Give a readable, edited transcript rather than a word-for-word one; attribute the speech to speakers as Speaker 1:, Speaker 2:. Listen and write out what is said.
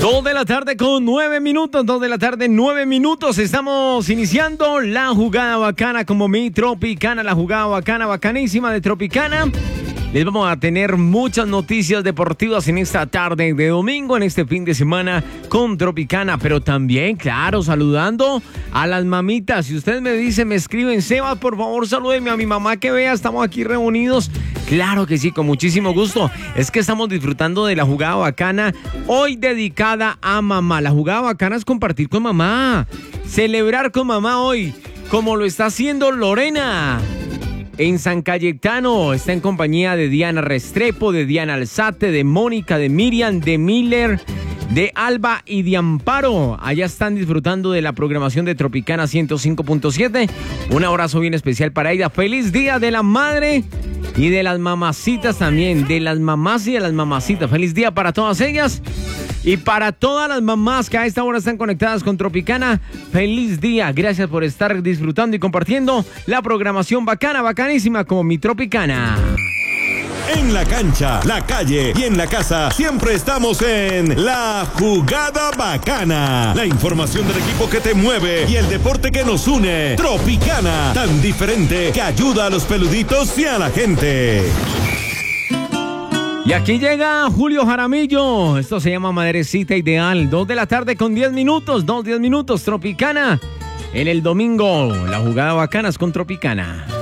Speaker 1: 2 de la tarde con 9 minutos, 2 de la tarde, 9 minutos. Estamos iniciando la jugada bacana como mi Tropicana, la jugada bacana, bacanísima de Tropicana. Les vamos a tener muchas noticias deportivas en esta tarde de domingo, en este fin de semana con Tropicana, pero también, claro, saludando a las mamitas. Si usted me dice, me escriben, Sebas, por favor, salúdeme a mi mamá que vea, estamos aquí reunidos. Claro que sí, con muchísimo gusto. Es que estamos disfrutando de la jugada bacana, hoy dedicada a mamá. La jugada bacana es compartir con mamá, celebrar con mamá hoy, como lo está haciendo Lorena. En San Cayetano está en compañía de Diana Restrepo, de Diana Alzate, de Mónica, de Miriam, de Miller, de Alba y de Amparo. Allá están disfrutando de la programación de Tropicana 105.7. Un abrazo bien especial para ella. Feliz Día de la Madre y de las mamacitas también. De las mamás y de las mamacitas. Feliz día para todas ellas. Y para todas las mamás que a esta hora están conectadas con Tropicana, feliz día. Gracias por estar disfrutando y compartiendo la programación bacana, bacanísima como mi Tropicana.
Speaker 2: En la cancha, la calle y en la casa, siempre estamos en La Jugada Bacana. La información del equipo que te mueve y el deporte que nos une. Tropicana, tan diferente que ayuda a los peluditos y a la gente.
Speaker 1: Y aquí llega Julio Jaramillo. Esto se llama Madrecita Ideal. 2 de la tarde con 10 minutos. 10 minutos. Tropicana. En el domingo, la jugada bacana es con Tropicana.